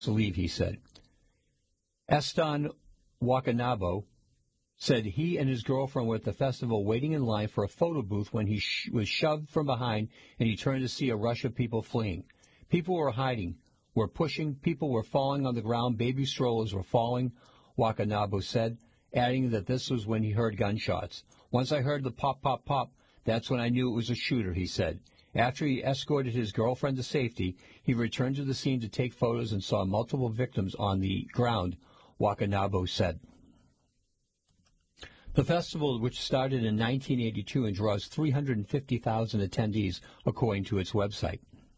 leave, he said. Eston Wakanabo said he and his girlfriend were at the festival waiting in line for a photo booth when he was shoved from behind and he turned to see a rush of people fleeing. People were hiding, were pushing, people were falling on the ground, baby strollers were falling, Wakanabo said, adding that this was when he heard gunshots. Once I heard the pop, pop, pop, that's when I knew it was a shooter, he said. After he escorted his girlfriend to safety, he returned to the scene to take photos and saw multiple victims on the ground, Wakanabo said. The festival, which started in 1982 and draws 350,000 attendees, according to its website.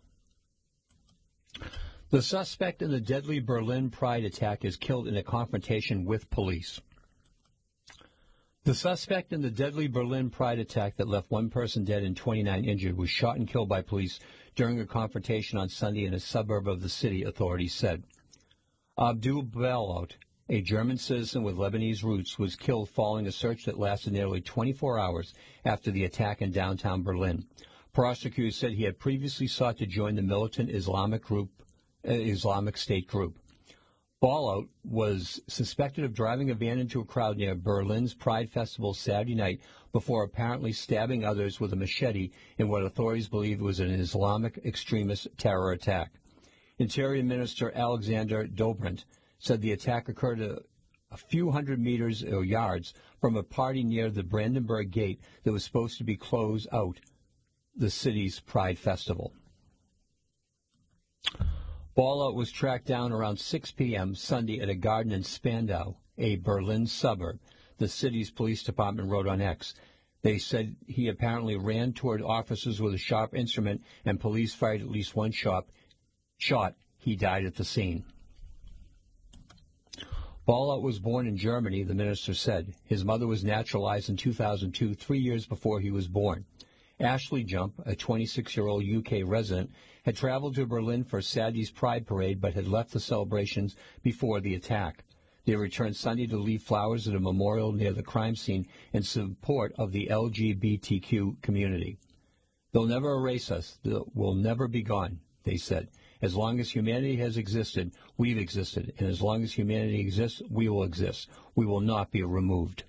The suspect in the deadly Berlin Pride attack is killed in a confrontation with police. The suspect in the deadly Berlin Pride attack that left one person dead and 29 injured was shot and killed by police during a confrontation on Sunday in a suburb of the city, authorities said. Abdul Balout, a German citizen with Lebanese roots, was killed following a search that lasted nearly 24 hours after the attack in downtown Berlin. Prosecutors said he had previously sought to join the militant Islamic State group. Balout was suspected of driving a van into a crowd near Berlin's Pride Festival Saturday night before apparently stabbing others with a machete in what authorities believed was an Islamic extremist terror attack. Interior Minister Alexander Dobrindt said the attack occurred a few hundred meters or yards from a party near the Brandenburg Gate that was supposed to be closed out the city's Pride Festival. Balout was tracked down around 6 p.m. Sunday at a garden in Spandau, a Berlin suburb, the city's police department wrote on X. They said he apparently ran toward officers with a sharp instrument and police fired at least one shot. He died at the scene. Balout was born in Germany, the minister said. His mother was naturalized in 2002, 3 years before he was born. Ashley Jump, a 26-year-old UK resident, had traveled to Berlin for Saturday's Pride Parade but had left the celebrations before the attack. They returned Sunday to leave flowers at a memorial near the crime scene in support of the LGBTQ community. They'll never erase us. We'll never be gone, they said. As long as humanity has existed, we've existed. And as long as humanity exists, we will exist. We will not be removed.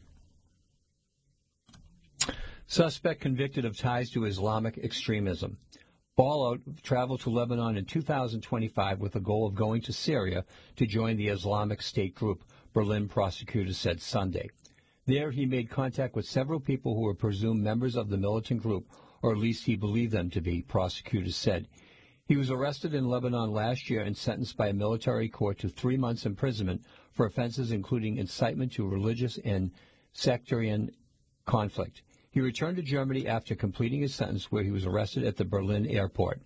Suspect convicted of ties to Islamic extremism. Balout traveled to Lebanon in 2025 with the goal of going to Syria to join the Islamic State group, Berlin prosecutors said Sunday. There he made contact with several people who were presumed members of the militant group, or at least he believed them to be, prosecutors said. He was arrested in Lebanon last year and sentenced by a military court to 3 months imprisonment for offenses including incitement to religious and sectarian conflict. He returned to Germany after completing his sentence, where he was arrested at the Berlin airport.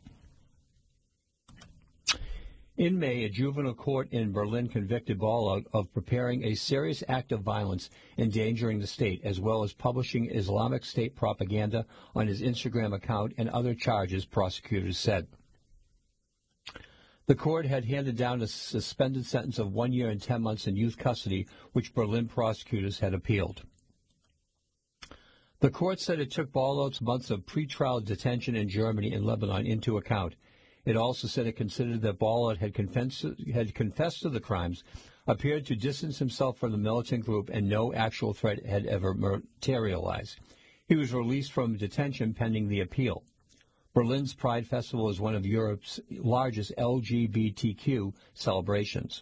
In May, a juvenile court in Berlin convicted Balout of preparing a serious act of violence endangering the state, as well as publishing Islamic State propaganda on his Instagram account and other charges, prosecutors said. The court had handed down a suspended sentence of 1 year and 10 months in youth custody, which Berlin prosecutors had appealed. The court said it took Balout's months of pretrial detention in Germany and Lebanon into account. It also said it considered that Balout had confessed to the crimes, appeared to distance himself from the militant group, and no actual threat had ever materialized. He was released from detention pending the appeal. Berlin's Pride Festival is one of Europe's largest LGBTQ celebrations.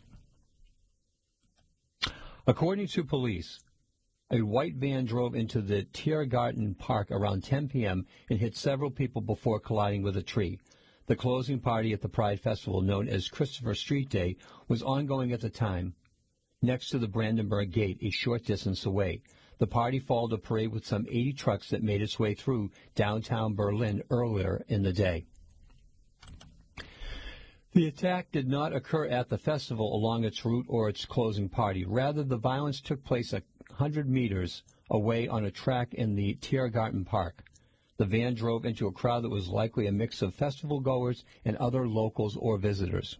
According to police, a white van drove into the Tiergarten Park around 10 p.m. and hit several people before colliding with a tree. The closing party at the Pride Festival, known as Christopher Street Day, was ongoing at the time, next to the Brandenburg Gate, a short distance away. The party followed a parade with some 80 trucks that made its way through downtown Berlin earlier in the day. The attack did not occur at the festival along its route or its closing party. Rather, the violence took place 100 meters away on a track in the Tiergarten Park. The van drove into a crowd that was likely a mix of festival goers and other locals or visitors.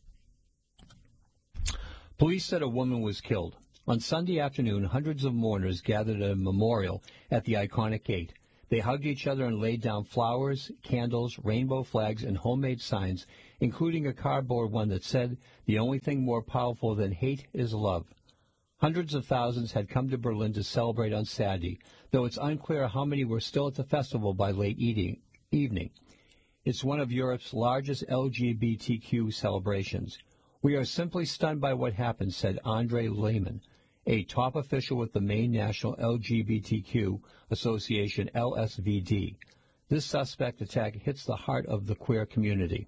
Police said a woman was killed. On Sunday afternoon, hundreds of mourners gathered at a memorial at the iconic gate. They hugged each other and laid down flowers, candles, rainbow flags, and homemade signs including a cardboard one that said, "The only thing more powerful than hate is love." Hundreds of thousands had come to Berlin to celebrate on Saturday, though it's unclear how many were still at the festival by late evening. It's one of Europe's largest LGBTQ celebrations. "We are simply stunned by what happened," said Andre Lehmann, a top official with the main national LGBTQ association, LSVD. This suspect attack hits the heart of the queer community.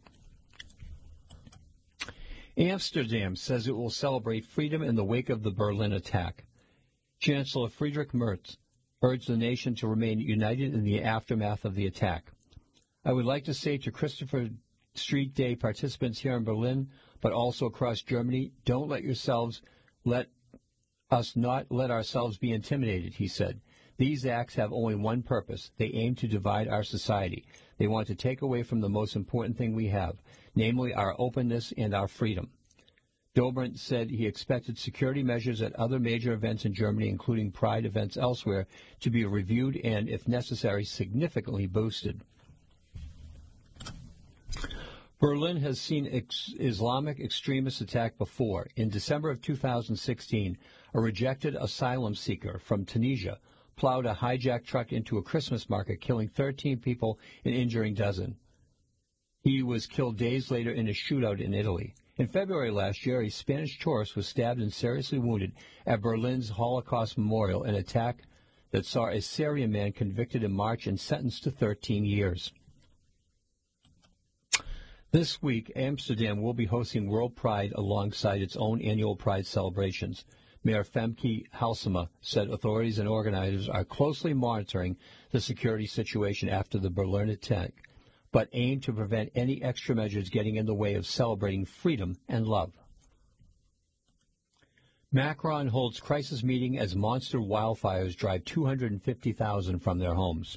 Amsterdam says it will celebrate freedom in the wake of the Berlin attack. Chancellor Friedrich Merz urged the nation to remain united in the aftermath of the attack. "I would like to say to Christopher Street Day participants here in Berlin, but also across Germany, don't let us not let ourselves be intimidated," he said. "These acts have only one purpose. They aim to divide our society. They want to take away from the most important thing we have, namely our openness and our freedom." Dobrindt said he expected security measures at other major events in Germany, including Pride events elsewhere, to be reviewed and, if necessary, significantly boosted. Berlin has seen Islamic extremists attack before. In December of 2016, a rejected asylum seeker from Tunisia plowed a hijacked truck into a Christmas market, killing 13 people and injuring dozens. He was killed days later in a shootout in Italy. In February last year, a Spanish tourist was stabbed and seriously wounded at Berlin's Holocaust Memorial, an attack that saw a Syrian man convicted in March and sentenced to 13 years. This week, Amsterdam will be hosting World Pride alongside its own annual Pride celebrations. Mayor Femke Halsema said authorities and organizers are closely monitoring the security situation after the Berlin attack, but aim to prevent any extra measures getting in the way of celebrating freedom and love. Macron holds crisis meeting as monster wildfires drive 250,000 from their homes.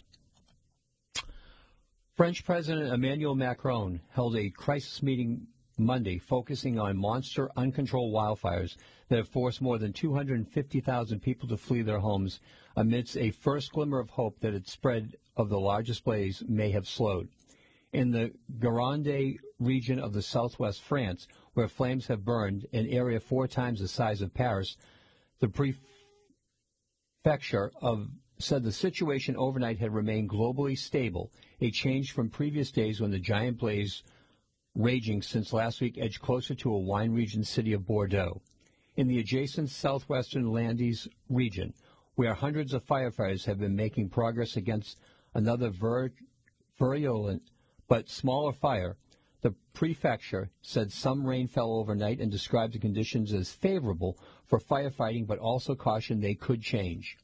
French President Emmanuel Macron held a crisis meeting Monday focusing on monster uncontrolled wildfires that have forced more than 250,000 people to flee their homes amidst a first glimmer of hope that its spread of the largest blaze may have slowed. In the Gironde region of the southwest France, where flames have burned, an area 4 times the size of Paris, the prefecture said the situation overnight had remained globally stable, a change from previous days when the giant blaze raging since last week edged closer to a wine region city of Bordeaux. In the adjacent southwestern Landes region, where hundreds of firefighters have been making progress against another virulent but smaller fire, the prefecture said some rain fell overnight and described the conditions as favorable for firefighting, but also cautioned they could change.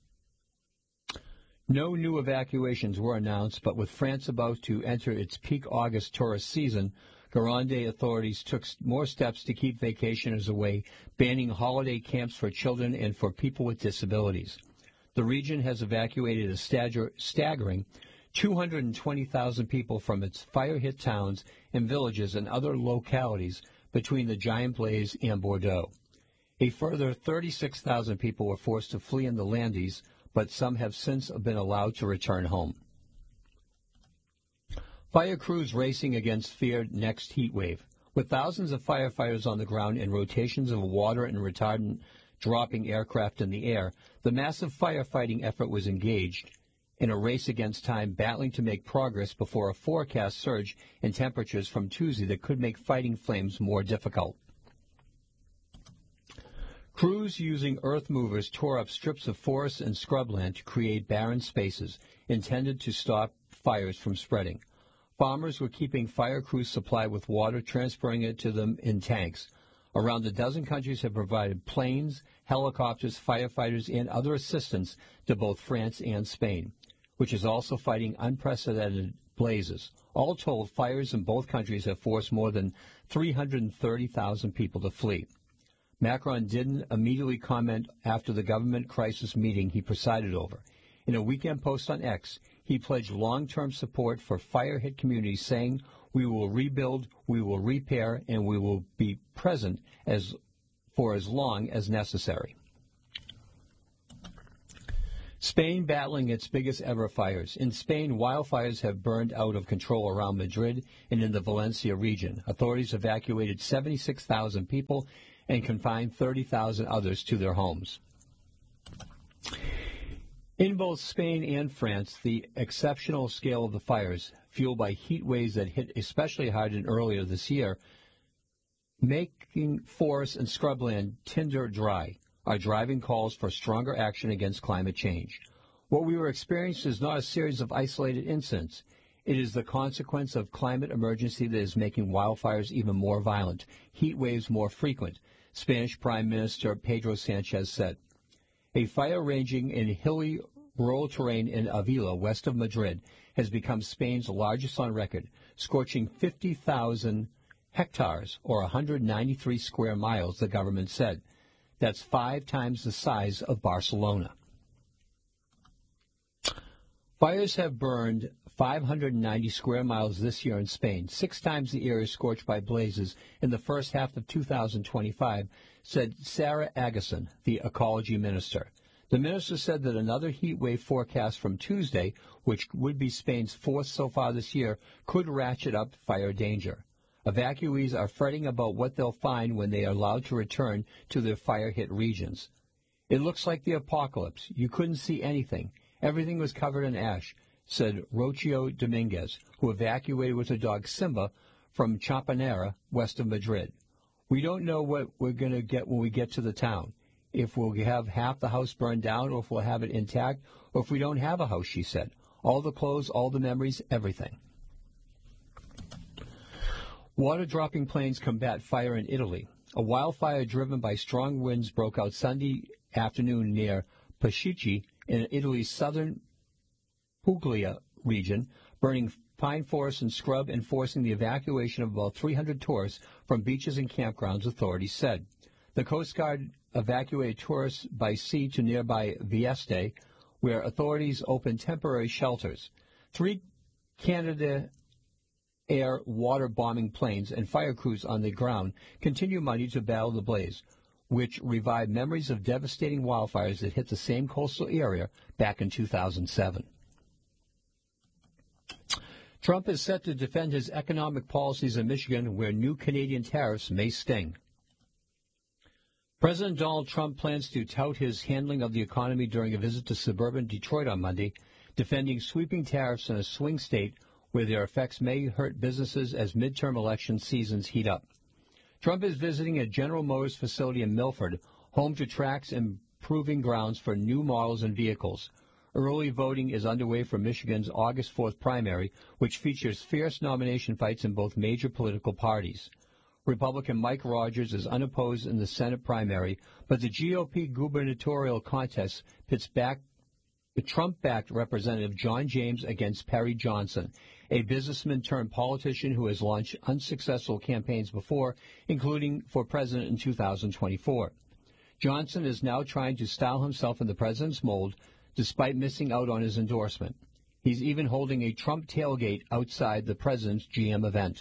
No new evacuations were announced, but with France about to enter its peak August tourist season, Gironde authorities took more steps to keep vacationers away, banning holiday camps for children and for people with disabilities. The region has evacuated a staggering 220,000 people from its fire-hit towns and villages and other localities between the giant blaze and Bordeaux. A further 36,000 people were forced to flee in the Landes, but some have since been allowed to return home. Fire crews racing against feared next heat wave. With thousands of firefighters on the ground and rotations of water and retardant dropping aircraft in the air, the massive firefighting effort was engaged in a race against time, battling to make progress before a forecast surge in temperatures from Tuesday that could make fighting flames more difficult. Crews using earth movers tore up strips of forest and scrubland to create barren spaces intended to stop fires from spreading. Farmers were keeping fire crews supplied with water, transporting it to them in tanks. Around a dozen countries have provided planes, helicopters, firefighters, and other assistance to both France and Spain, which is also fighting unprecedented blazes. All told, fires in both countries have forced more than 330,000 people to flee. Macron didn't immediately comment after the government crisis meeting he presided over. In a weekend post on X, he pledged long-term support for fire-hit communities, saying, "We will rebuild, we will repair, and we will be present for as long as necessary." Spain battling its biggest ever fires. In Spain, wildfires have burned out of control around Madrid and in the Valencia region. Authorities evacuated 76,000 people and confined 30,000 others to their homes. In both Spain and France, the exceptional scale of the fires, fueled by heat waves that hit especially hard and earlier this year, making forests and scrubland tinder dry, are driving calls for stronger action against climate change. What we were experiencing is not a series of isolated incidents. It is the consequence of climate emergency that is making wildfires even more violent, heat waves more frequent, Spanish Prime Minister Pedro Sanchez said. A fire raging in hilly rural terrain in Avila, west of Madrid, has become Spain's largest on record, scorching 50,000 hectares, or 193 square miles, the government said. That's 5 times the size of Barcelona. Fires have burned 590 square miles this year in Spain, 6 times the area scorched by blazes in the first half of 2025, said Sarah Agason, the ecology minister. The minister said that another heat wave forecast from Tuesday, which would be Spain's 4th so far this year, could ratchet up fire danger. Evacuees are fretting about what they'll find when they are allowed to return to their fire-hit regions. It looks like the apocalypse. You couldn't see anything. Everything was covered in ash, said Rocio Dominguez, who evacuated with her dog Simba from Champanera, west of Madrid. We don't know what we're going to get when we get to the town. If we'll have half the house burned down, or if we'll have it intact, or if we don't have a house, she said. All the clothes, all the memories, everything. Water-dropping planes combat fire in Italy. A wildfire driven by strong winds broke out Sunday afternoon near Peschici in Italy's southern Puglia region, burning pine forests and scrub and forcing the evacuation of about 300 tourists from beaches and campgrounds, authorities said. The Coast Guard evacuated tourists by sea to nearby Vieste, where authorities opened temporary shelters. 3 Canada air water bombing planes and fire crews on the ground continue Monday to battle the blaze, which revived memories of devastating wildfires that hit the same coastal area back in 2007. Trump is set to defend his economic policies in Michigan, where new Canadian tariffs may sting. President Donald Trump plans to tout his handling of the economy during a visit to suburban Detroit on Monday, defending sweeping tariffs in a swing state where their effects may hurt businesses as midterm election seasons heat up. Trump is visiting a General Motors facility in Milford, home to Tracks and proving grounds for new models and vehicles. Early voting is underway for Michigan's August 4th primary, which features fierce nomination fights in both major political parties. Republican Mike Rogers is unopposed in the Senate primary, but the GOP gubernatorial contest pits back the Trump-backed Representative John James against Perry Johnson, a businessman-turned-politician who has launched unsuccessful campaigns before, including for president in 2024. Johnson is now trying to style himself in the president's mold, despite missing out on his endorsement. He's even holding a Trump tailgate outside the president's GM event.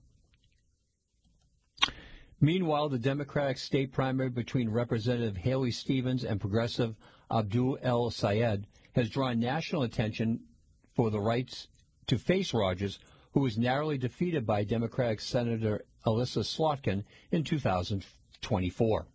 Meanwhile, the Democratic state primary between Representative Haley Stevens and Progressive Abdul El Sayed has drawn national attention for the rights to face Rogers, who was narrowly defeated by Democratic Senator Alyssa Slotkin in 2024.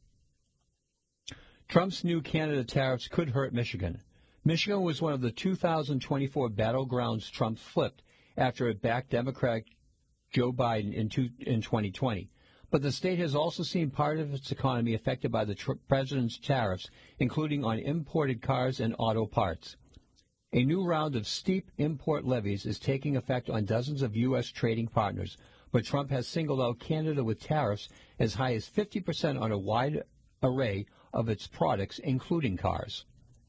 Trump's new Canada tariffs could hurt Michigan. Michigan was one of the 2024 battlegrounds Trump flipped after it backed Democrat Joe Biden in 2020. But the state has also seen part of its economy affected by the president's tariffs, including on imported cars and auto parts. A new round of steep import levies is taking effect on dozens of U.S. trading partners, but Trump has singled out Canada with tariffs as high as 50% on a wide array of its products, including cars.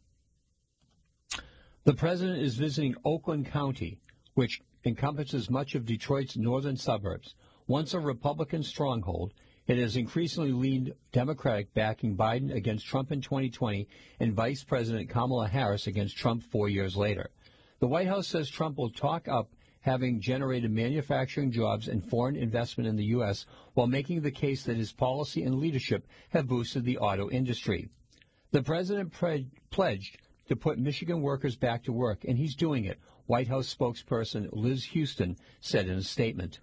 The president is visiting Oakland County, which encompasses much of Detroit's northern suburbs. Once a Republican stronghold, it has increasingly leaned Democratic, backing Biden against Trump in 2020 and Vice President Kamala Harris against Trump 4 years later. The White House says Trump will talk up having generated manufacturing jobs and foreign investment in the U.S. while making the case that his policy and leadership have boosted the auto industry. The president pledged to put Michigan workers back to work, and he's doing it, White House spokesperson Liz Houston said in a statement.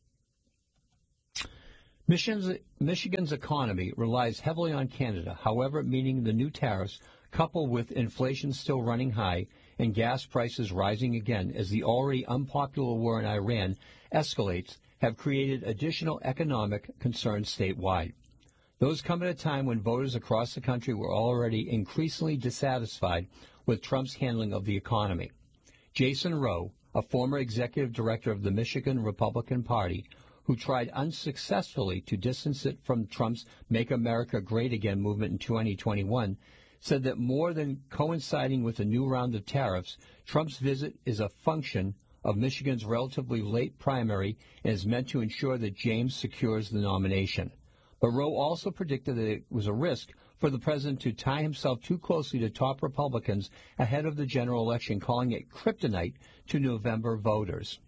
Michigan's economy relies heavily on Canada, however, meaning the new tariffs, coupled with inflation still running high and gas prices rising again as the already unpopular war in Iran escalates, have created additional economic concerns statewide. Those come at a time when voters across the country were already increasingly dissatisfied with Trump's handling of the economy. Jason Rowe, a former executive director of the Michigan Republican Party, who tried unsuccessfully to distance it from Trump's Make America Great Again movement in 2021, said that more than coinciding with a new round of tariffs, Trump's visit is a function of Michigan's relatively late primary and is meant to ensure that James secures the nomination. But Rowe also predicted that it was a risk for the president to tie himself too closely to top Republicans ahead of the general election, calling it kryptonite to November voters.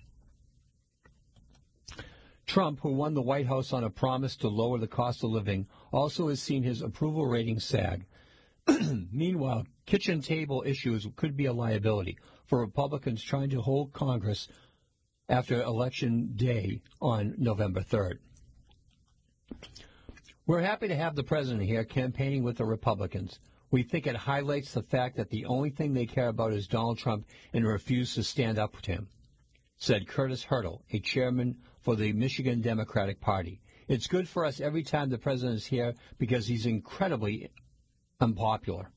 Trump, who won the White House on a promise to lower the cost of living, also has seen his approval rating sag. Meanwhile, kitchen table issues could be a liability for Republicans trying to hold Congress after Election Day on November 3rd. We're happy to have the president here campaigning with the Republicans. We think it highlights the fact that the only thing they care about is Donald Trump and refuse to stand up to him, said Curtis Hurdle, a chairman for the Michigan Democratic Party. It's good for us every time the president is here because he's incredibly unpopular.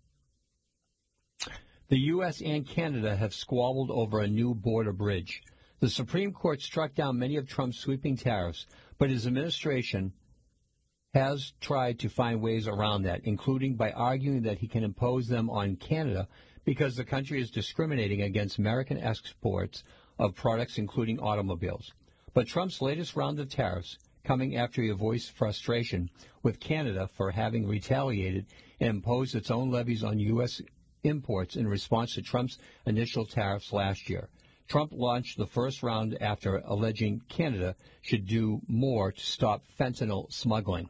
The U.S. and Canada have squabbled over a new border bridge. The Supreme Court struck down many of Trump's sweeping tariffs, but his administration has tried to find ways around that, including by arguing that he can impose them on Canada because the country is discriminating against American exports of products including automobiles. But Trump's latest round of tariffs, coming after he voiced frustration with Canada for having retaliated and imposed its own levies on U.S. imports in response to Trump's initial tariffs last year. Trump launched the first round after alleging Canada should do more to stop fentanyl smuggling.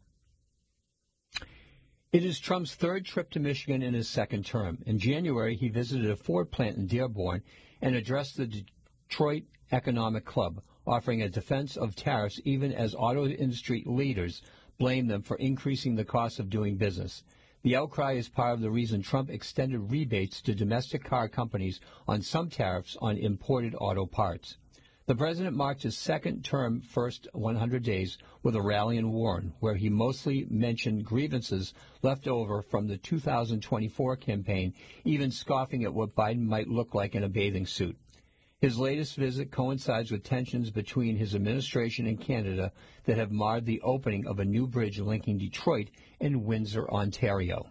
It is Trump's third trip to Michigan in his second term. In January, he visited a Ford plant in Dearborn and addressed the Detroit Economic Club, offering a defense of tariffs even as auto industry leaders blame them for increasing the cost of doing business. The outcry is part of the reason Trump extended rebates to domestic car companies on some tariffs on imported auto parts. The president marked his second term first 100 days with a rally in Warren, where he mostly mentioned grievances left over from the 2024 campaign, even scoffing at what Biden might look like in a bathing suit. His latest visit coincides with tensions between his administration and Canada that have marred the opening of a new bridge linking Detroit and Windsor, Ontario.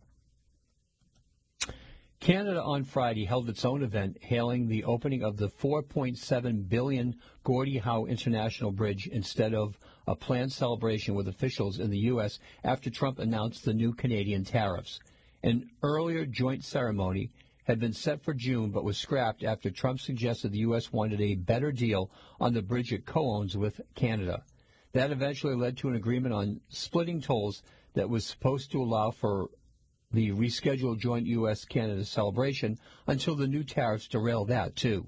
Canada on Friday held its own event hailing the opening of the $4.7 billion Gordie Howe International Bridge instead of a planned celebration with officials in the U.S. after Trump announced the new Canadian tariffs. An earlier joint ceremony had been set for June but was scrapped after Trump suggested the U.S. wanted a better deal on the bridge it co-owns with Canada. That eventually led to an agreement on splitting tolls that was supposed to allow for the rescheduled joint U.S.-Canada celebration until the new tariffs derail that, too.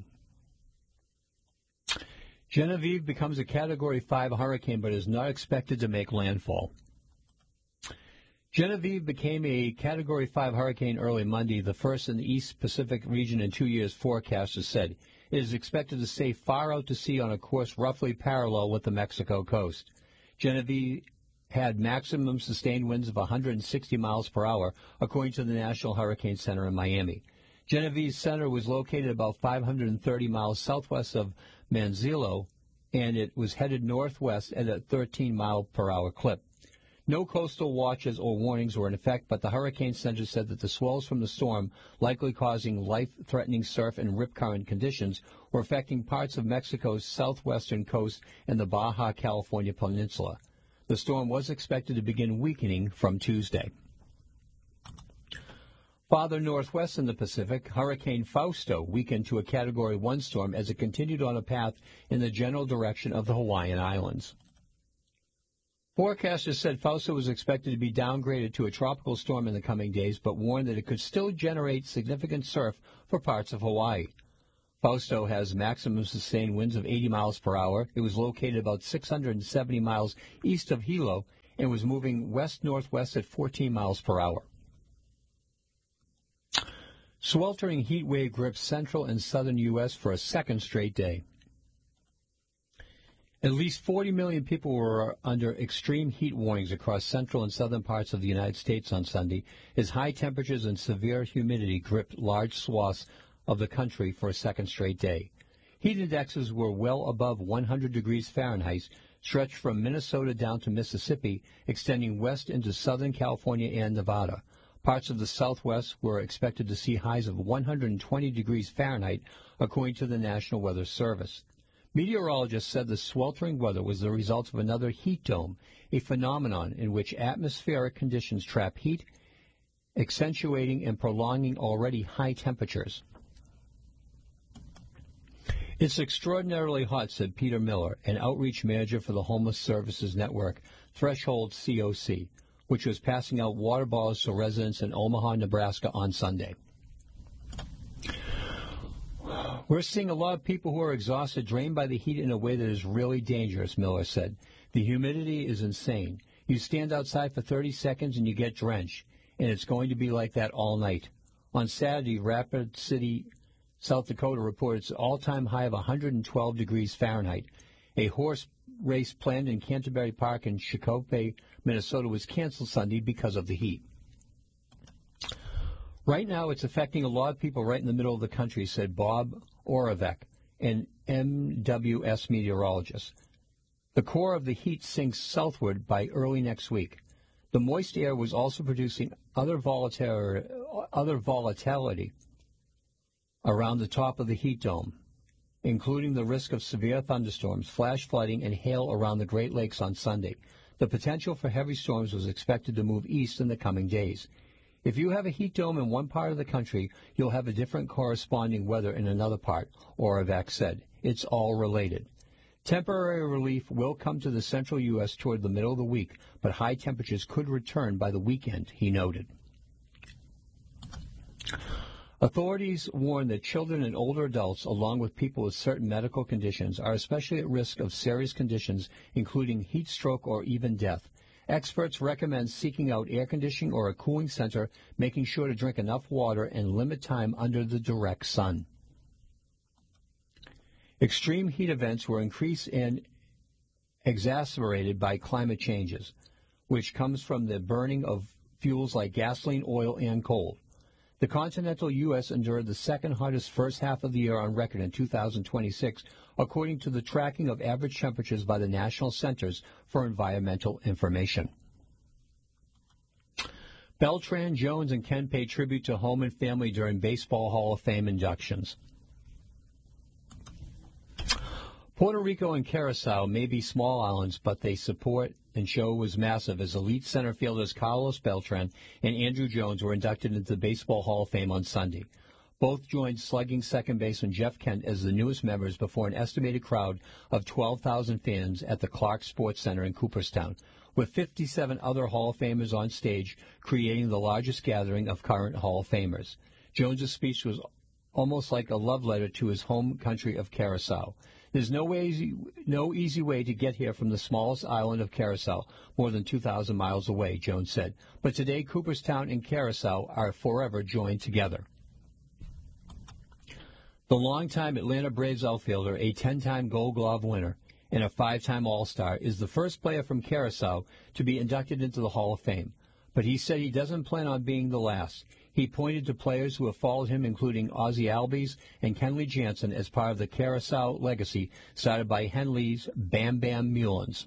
Genevieve becomes a Category 5 hurricane but is not expected to make landfall. Genevieve became a Category 5 hurricane early Monday, the first in the East Pacific region in 2 years, forecasters said. It is expected to stay far out to sea on a course roughly parallel with the Mexico coast. Genevieve had maximum sustained winds of 160 miles per hour, according to the National Hurricane Center in Miami. Genevieve's center was located about 530 miles southwest of Manzanillo, and it was headed northwest at a 13-mile-per-hour clip. No coastal watches or warnings were in effect, but the Hurricane Center said that the swells from the storm, likely causing life-threatening surf and rip current conditions, were affecting parts of Mexico's southwestern coast and the Baja California Peninsula. The storm was expected to begin weakening from Tuesday. Farther northwest in the Pacific, Hurricane Fausto weakened to a Category 1 storm as it continued on a path in the general direction of the Hawaiian Islands. Forecasters said Fausto was expected to be downgraded to a tropical storm in the coming days, but warned that it could still generate significant surf for parts of Hawaii. Fausto has maximum sustained winds of 80 miles per hour. It was located about 670 miles east of Hilo and was moving west-northwest at 14 miles per hour. Sweltering heat wave grips central and southern U.S. for a second straight day. At least 40 million people were under extreme heat warnings across central and southern parts of the United States on Sunday as high temperatures and severe humidity gripped large swaths of the country for a second straight day. Heat indexes were well above 100 degrees Fahrenheit, stretched from Minnesota down to Mississippi, extending west into Southern California and Nevada. Parts of the Southwest were expected to see highs of 120 degrees Fahrenheit, according to the National Weather Service. Meteorologists said the sweltering weather was the result of another heat dome, a phenomenon in which atmospheric conditions trap heat, accentuating and prolonging already high temperatures. It's extraordinarily hot, said Peter Miller, an outreach manager for the Homeless Services Network, Threshold COC, which was passing out water bottles to residents in Omaha, Nebraska on Sunday. We're seeing a lot of people who are exhausted, drained by the heat in a way that is really dangerous, Miller said. The humidity is insane. You stand outside for 30 seconds and you get drenched, and it's going to be like that all night. On Saturday, Rapid City, South Dakota reported its all-time high of 112 degrees Fahrenheit. A horse race planned in Canterbury Park in Shakopee, Minnesota was canceled Sunday because of the heat. Right now, it's affecting a lot of people right in the middle of the country, said Bob Oravec, an MWS meteorologist. The core of the heat sinks southward by early next week. The moist air was also producing other volatility around the top of the heat dome, including the risk of severe thunderstorms, flash flooding, and hail around the Great Lakes on Sunday. The potential for heavy storms was expected to move east in the coming days. If you have a heat dome in one part of the country, you'll have a different corresponding weather in another part, Oravec said. It's all related. Temporary relief will come to the central U.S. toward the middle of the week, but high temperatures could return by the weekend, he noted. Authorities warn that children and older adults, along with people with certain medical conditions, are especially at risk of serious conditions, including heat stroke or even death. Experts recommend seeking out air conditioning or a cooling center, making sure to drink enough water, and limit time under the direct sun. Extreme heat events were increased and exacerbated by climate changes, which comes from the burning of fuels like gasoline, oil, and coal. The continental U.S. endured the second hottest first half of the year on record in 2026, according to the tracking of average temperatures by the National Centers for Environmental Information. Beltran, Jones, and Ken pay tribute to home and family during Baseball Hall of Fame inductions. Puerto Rico and Curacao may be small islands, but they support and show was massive as elite center fielders Carlos Beltran and Andrew Jones were inducted into the Baseball Hall of Fame on Sunday. Both joined slugging second baseman Jeff Kent as the newest members before an estimated crowd of 12,000 fans at the Clark Sports Center in Cooperstown, with 57 other Hall of Famers on stage, creating the largest gathering of current Hall of Famers. Jones's speech was almost like a love letter to his home country of Curacao. There's no easy way to get here from the smallest island of Curacao, more than 2,000 miles away, Jones said. But today, Cooperstown and Curacao are forever joined together. The longtime Atlanta Braves outfielder, a 10-time Gold Glove winner, and a 5-time All-Star, is the first player from Curacao to be inducted into the Hall of Fame. But he said he doesn't plan on being the last. He pointed to players who have followed him, including Ozzie Albies and Kenley Jansen, as part of the Curacao legacy started by Henley's Bam Bam Mullins.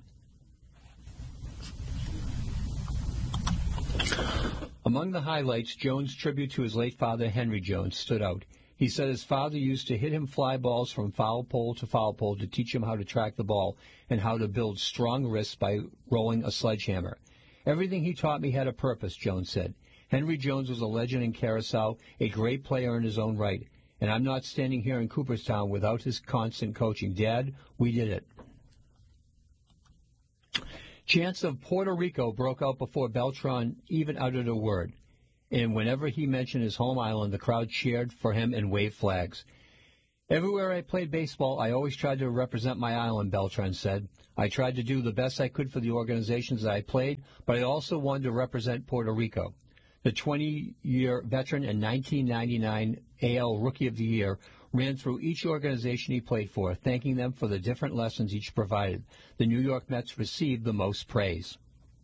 Among the highlights, Jones' tribute to his late father, Henry Jones, stood out. He said his father used to hit him fly balls from foul pole to teach him how to track the ball and how to build strong wrists by rolling a sledgehammer. Everything he taught me had a purpose, Jones said. Henry Jones was a legend in Curacao, a great player in his own right, and I'm not standing here in Cooperstown without his constant coaching. Dad, we did it. Chants of Puerto Rico broke out before Beltran even uttered a word, and whenever he mentioned his home island, the crowd cheered for him and waved flags. Everywhere I played baseball, I always tried to represent my island, Beltran said. I tried to do the best I could for the organizations that I played, but I also wanted to represent Puerto Rico. The 20-year veteran and 1999 AL Rookie of the Year ran through each organization he played for, thanking them for the different lessons each provided. The New York Mets received the most praise.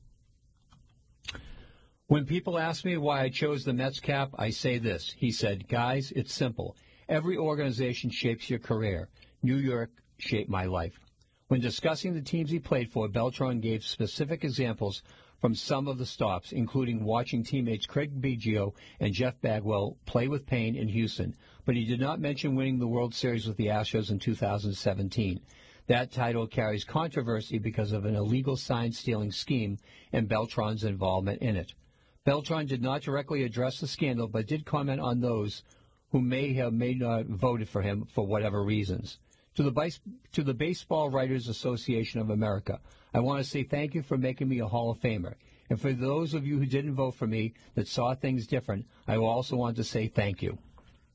When people ask me why I chose the Mets cap, I say this. He said, guys, it's simple. Every organization shapes your career. New York shaped my life. When discussing the teams he played for, Beltran gave specific examples from some of the stops, including watching teammates Craig Biggio and Jeff Bagwell play with Payne in Houston, but he did not mention winning the World Series with the Astros in 2017. That title carries controversy because of an illegal sign-stealing scheme and Beltran's involvement in it. Beltran did not directly address the scandal, but did comment on those who may not have voted for him for whatever reasons. To the Baseball Writers Association of America, I want to say thank you for making me a Hall of Famer. And for those of you who didn't vote for me, that saw things different, I also want to say thank you.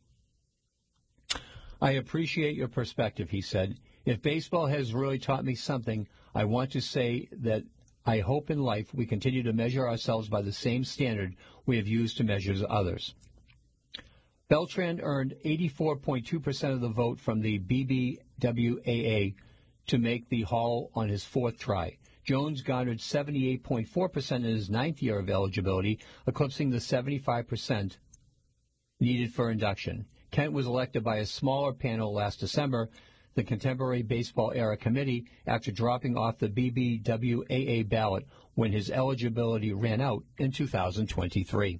I appreciate your perspective, he said. If baseball has really taught me something, I want to say that I hope in life we continue to measure ourselves by the same standard we have used to measure others. Beltran earned 84.2% of the vote from the BBWAA to make the Hall on his fourth try. Jones garnered 78.4% in his ninth year of eligibility, eclipsing the 75% needed for induction. Kent was elected by a smaller panel last December, the Contemporary Baseball Era Committee, after dropping off the BBWAA ballot when his eligibility ran out in 2023.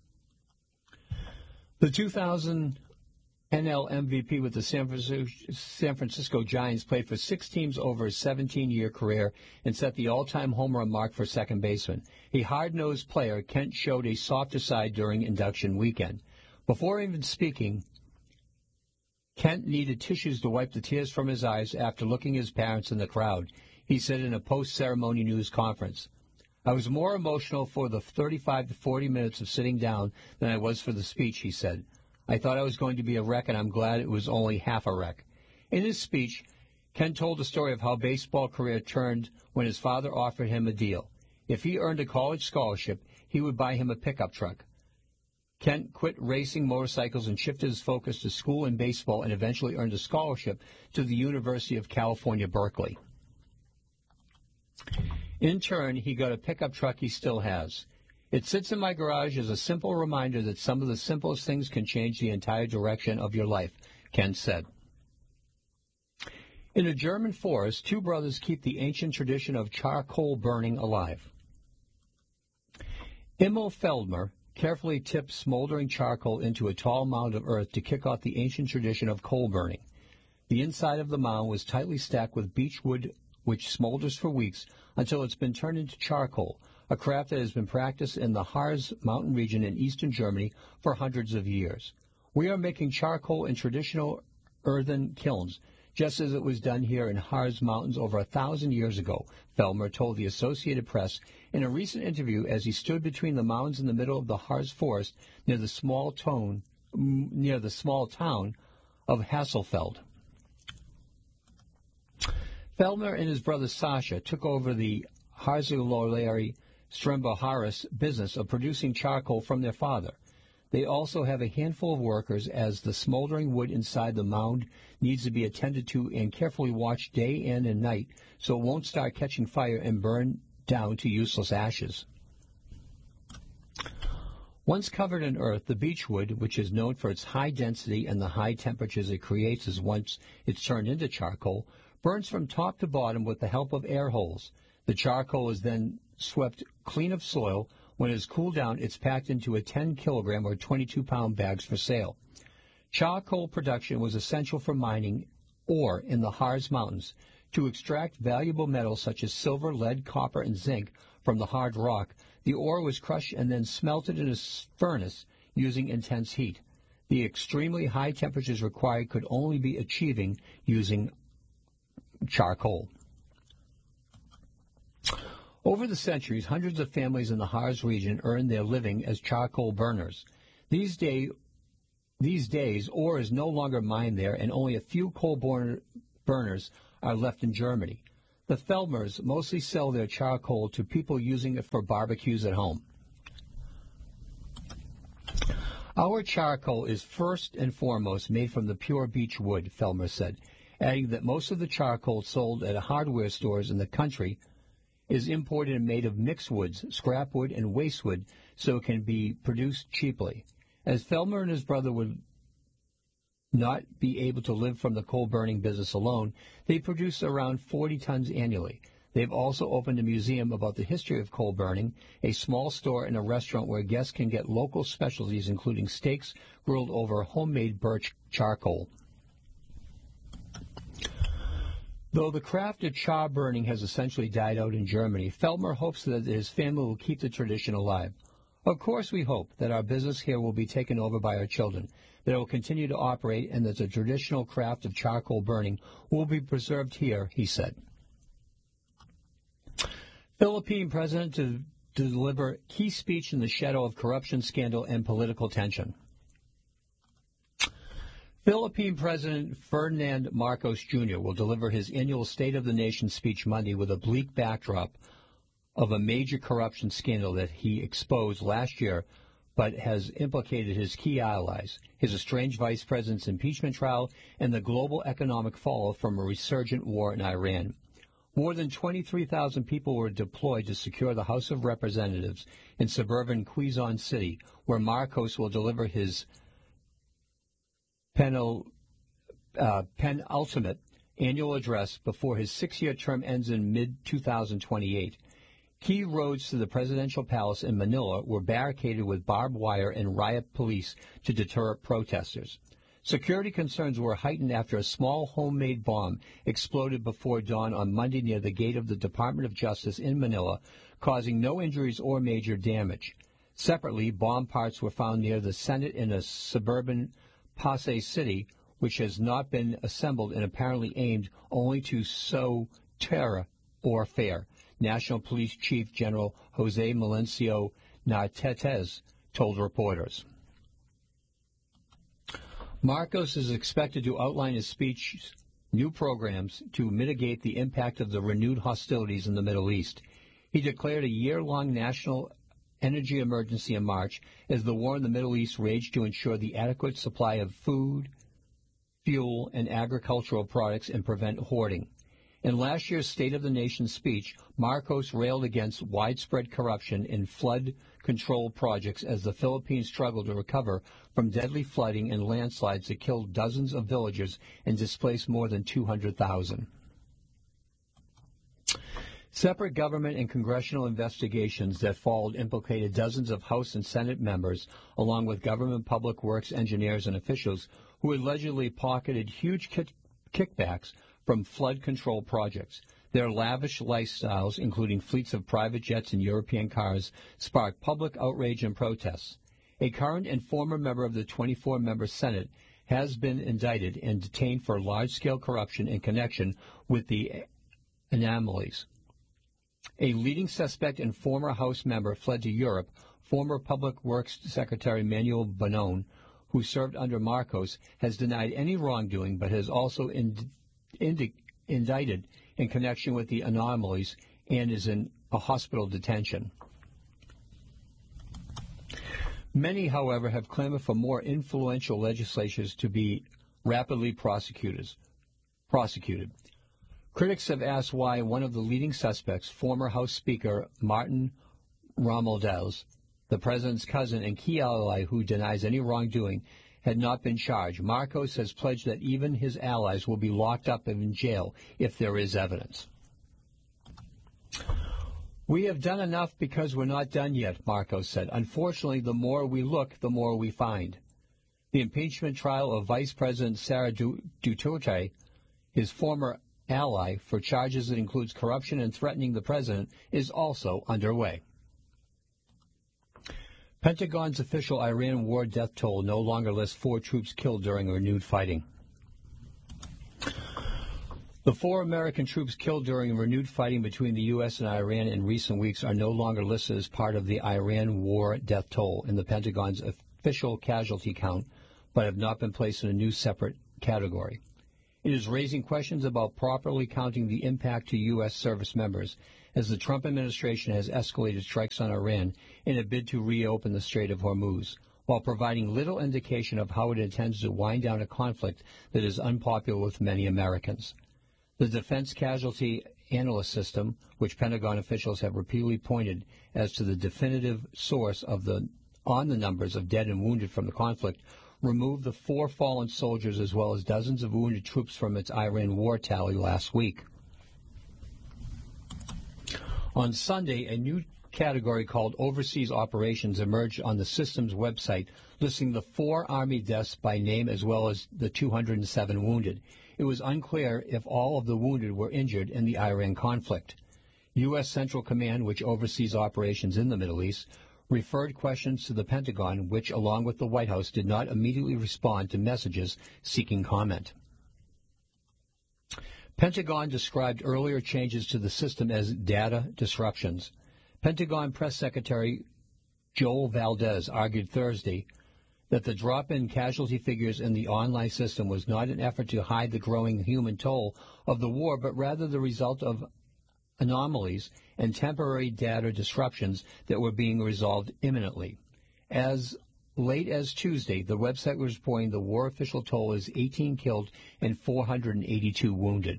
The 2000 NL MVP with the San Francisco Giants played for 6 teams over his 17-year career and set the all-time home run mark for second baseman. A hard-nosed player, Kent showed a softer side during induction weekend. Before even speaking, Kent needed tissues to wipe the tears from his eyes after looking at his parents in the crowd, he said in a post-ceremony news conference. I was more emotional for the 35 to 40 minutes of sitting down than I was for the speech, he said. I thought I was going to be a wreck, and I'm glad it was only half a wreck. In his speech, Kent told the story of how baseball career turned when his father offered him a deal. If he earned a college scholarship, he would buy him a pickup truck. Kent quit racing motorcycles and shifted his focus to school and baseball and eventually earned a scholarship to the University of California, Berkeley. In turn, he got a pickup truck he still has. It sits in my garage as a simple reminder that some of the simplest things can change the entire direction of your life, Kent said. In a German forest, 2 brothers keep the ancient tradition of charcoal burning alive. Emil Feldmer carefully tipped smoldering charcoal into a tall mound of earth to kick off the ancient tradition of coal burning. The inside of the mound was tightly stacked with beech wood, which smolders for weeks until it's been turned into charcoal, a craft that has been practiced in the Harz mountain region in eastern Germany for hundreds of years. We are making charcoal in traditional earthen kilns, just as it was done here in Harz Mountains over 1,000 years ago, Feldmer told the Associated Press in a recent interview as he stood between the mountains in the middle of the Harz forest near the small town of Hasselfeld. Feldmer and his brother Sasha took over the Harzlolleri Strembo-Harris business of producing charcoal from their father. They also have a handful of workers as the smoldering wood inside the mound needs to be attended to and carefully watched day in and night so it won't start catching fire and burn down to useless ashes. Once covered in earth, the beechwood, which is known for its high density and the high temperatures it creates as once it's turned into charcoal, burns from top to bottom with the help of air holes. The charcoal is then swept clean of soil. When it is cooled down, it's packed into a 10-kilogram or 22-pound bags for sale. Charcoal production was essential for mining ore in the Harz Mountains. To extract valuable metals such as silver, lead, copper, and zinc from the hard rock, the ore was crushed and then smelted in a furnace using intense heat. The extremely high temperatures required could only be achieving using charcoal. Over the centuries, hundreds of families in the Harz region earned their living as charcoal burners. These days, ore is no longer mined there, and only a few coal burners are left in Germany. The Feldmers mostly sell their charcoal to people using it for barbecues at home. Our charcoal is first and foremost made from the pure beech wood, Feldmer said, adding that most of the charcoal sold at hardware stores in the country is imported and made of mixed woods, scrap wood, and waste wood, so it can be produced cheaply. As Feldmer and his brother would not be able to live from the coal-burning business alone, they produce around 40 tons annually. They've also opened a museum about the history of coal burning, a small store and a restaurant where guests can get local specialties, including steaks grilled over homemade birch charcoal. Though the craft of char burning has essentially died out in Germany, Feldmer hopes that his family will keep the tradition alive. Of course we hope that our business here will be taken over by our children, that it will continue to operate, and that the traditional craft of charcoal burning will be preserved here, he said. Philippine president to deliver key speech in the shadow of corruption scandal and political tension. Philippine President Ferdinand Marcos Jr. will deliver his annual State of the Nation speech Monday with a bleak backdrop of a major corruption scandal that he exposed last year but has implicated his key allies, his estranged vice president's impeachment trial, and the global economic fallout from a resurgent war in Iran. More than 23,000 people were deployed to secure the House of Representatives in suburban Quezon City, where Marcos will deliver his penultimate annual address before his 6-year term ends in mid-2028. Key roads to the presidential palace in Manila were barricaded with barbed wire and riot police to deter protesters. Security concerns were heightened after a small homemade bomb exploded before dawn on Monday near the gate of the Department of Justice in Manila, causing no injuries or major damage. Separately, bomb parts were found near the Senate in a suburban Pasay City, which has not been assembled and apparently aimed only to sow terror or fear, National Police Chief General Jose Melencio Nartetez told reporters. Marcos is expected to outline his speech's new programs to mitigate the impact of the renewed hostilities in the Middle East. He declared a year-long national energy emergency in March as the war in the Middle East raged to ensure the adequate supply of food, fuel, and agricultural products and prevent hoarding. In last year's State of the Nation speech, Marcos railed against widespread corruption in flood control projects as the Philippines struggled to recover from deadly flooding and landslides that killed dozens of villagers and displaced more than 200,000. Separate government and congressional investigations that followed implicated dozens of House and Senate members, along with government public works engineers and officials who allegedly pocketed huge kickbacks from flood control projects. Their lavish lifestyles, including fleets of private jets and European cars, sparked public outrage and protests. A current and former member of the 24-member Senate has been indicted and detained for large-scale corruption in connection with the anomalies. A leading suspect and former House member fled to Europe. Former Public Works Secretary Manuel Bonon, who served under Marcos, has denied any wrongdoing but has also indicted in connection with the anomalies and is in a hospital detention. Many, however, have clamored for more influential legislatures to be rapidly prosecuted. Critics have asked why one of the leading suspects, former House Speaker Martin Romualdez, the president's cousin and key ally who denies any wrongdoing, had not been charged. Marcos has pledged that even his allies will be locked up in jail if there is evidence. We have done enough because we're not done yet, Marcos said. Unfortunately, the more we look, the more we find. The impeachment trial of Vice President Sara Duterte, his former ally, for charges that includes corruption and threatening the president, is also underway. Pentagon's official Iran war death toll no longer lists 4 troops killed during renewed fighting. The 4 American troops killed during renewed fighting between the U.S. and Iran in recent weeks are no longer listed as part of the Iran war death toll in the Pentagon's official casualty count, but have not been placed in a new separate category. It is raising questions about properly counting the impact to U.S. service members, as the Trump administration has escalated strikes on Iran in a bid to reopen the Strait of Hormuz, while providing little indication of how it intends to wind down a conflict that is unpopular with many Americans. The Defense Casualty Analyst System, which Pentagon officials have repeatedly pointed as to the definitive source on the numbers of dead and wounded from the conflict, removed the 4 fallen soldiers as well as dozens of wounded troops from its Iran war tally last week. On Sunday, a new category called Overseas Operations emerged on the system's website, listing the 4 Army deaths by name as well as the 207 wounded. It was unclear if all of the wounded were injured in the Iran conflict. U.S. Central Command, which oversees operations in the Middle East, referred questions to the Pentagon, which, along with the White House, did not immediately respond to messages seeking comment. Pentagon described earlier changes to the system as data disruptions. Pentagon Press Secretary Joel Valdez argued Thursday that the drop in casualty figures in the online system was not an effort to hide the growing human toll of the war, but rather the result of anomalies and temporary data disruptions that were being resolved imminently. As late as Tuesday, the website was reporting the war official toll is 18 killed and 482 wounded.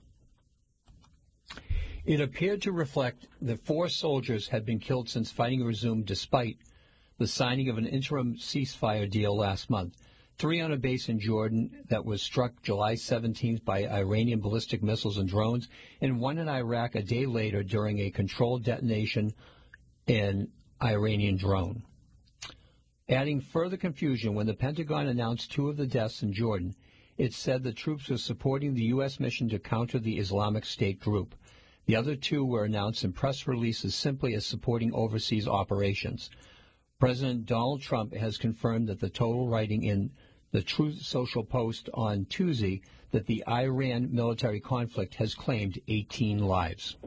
It appeared to reflect that 4 soldiers had been killed since fighting resumed despite the signing of an interim ceasefire deal last month. 3 on a base in Jordan that was struck July 17th by Iranian ballistic missiles and drones, and 1 in Iraq a day later during a controlled detonation in Iranian drone. Adding further confusion, when the Pentagon announced 2 of the deaths in Jordan, it said the troops were supporting the U.S. mission to counter the Islamic State group. The other 2 were announced in press releases simply as supporting overseas operations. President Donald Trump has confirmed that the total, writing in the Truth Social post on Tuesday that the Iran military conflict has claimed 18 lives.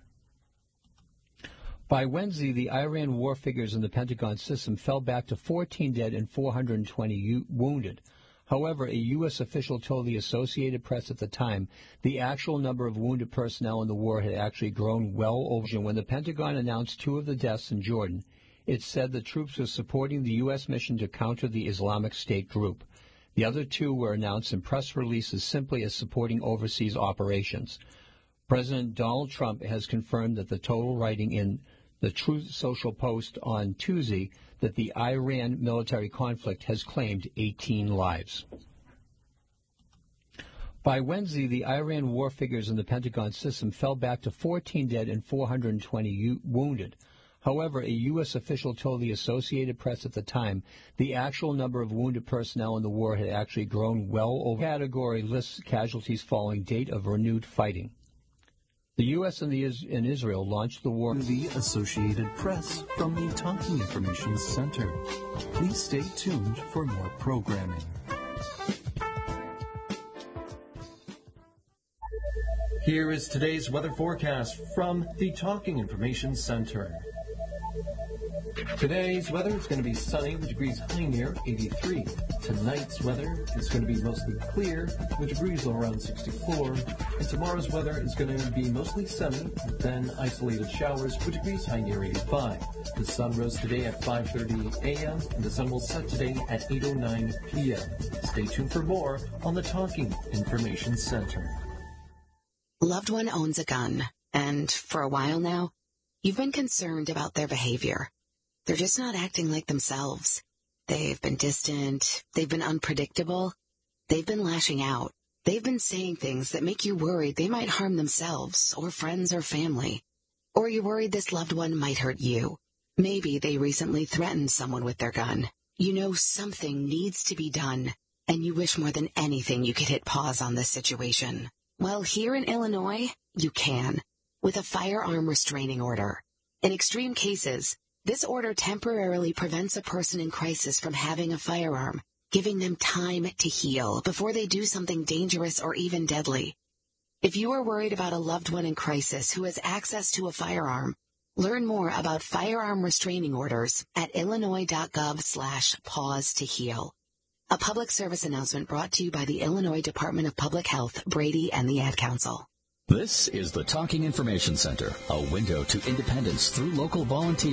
By Wednesday, the Iran war figures in the Pentagon system fell back to 14 dead and 420 wounded. However, a U.S. official told the Associated Press at the time the actual number of wounded personnel in the war had actually grown well over. When the Pentagon announced 2 of the deaths in Jordan, it said the troops were supporting the U.S. mission to counter the Islamic State group. The other 2 were announced in press releases simply as supporting overseas operations. President Donald Trump has confirmed that the total, writing in the Truth Social post on Tuesday that the Iran military conflict has claimed 18 lives. By Wednesday, the Iran war figures in the Pentagon system fell back to 14 dead and 420 wounded. However, a U.S. official told the Associated Press at the time the actual number of wounded personnel in the war had actually grown well over. The category lists casualties following date of renewed fighting. The U.S. and Israel launched the war. The Associated Press from the Talking Information Center. Please stay tuned for more programming. Here is today's weather forecast from the Talking Information Center. Today's weather is going to be sunny with degrees high near 83. Tonight's weather is going to be mostly clear with degrees low around 64. And tomorrow's weather is going to be mostly sunny, then isolated showers with degrees high near 85. The sun rose today at 5:30 a.m. and the sun will set today at 8:09 p.m. Stay tuned for more on the Talking Information Center. Loved one owns a gun, and for a while now, you've been concerned about their behavior. They're just not acting like themselves. They've been distant, they've been unpredictable, they've been lashing out. They've been saying things that make you worried they might harm themselves or friends or family. Or you're worried this loved one might hurt you. Maybe they recently threatened someone with their gun. You know something needs to be done, and you wish more than anything you could hit pause on this situation. Well, here in Illinois, you can, with a firearm restraining order. In extreme cases, this order temporarily prevents a person in crisis from having a firearm, giving them time to heal before they do something dangerous or even deadly. If you are worried about a loved one in crisis who has access to a firearm, learn more about firearm restraining orders at illinois.gov/pause to heal. A public service announcement brought to you by the Illinois Department of Public Health, Brady, and the Ad Council. This is the Talking Information Center, a window to independence through local volunteers.